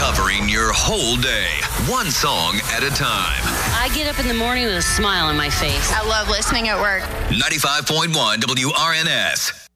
Covering your whole day, one song at a time. I get up in the morning with a smile on my face. I love listening at work. 95.1 WRNS.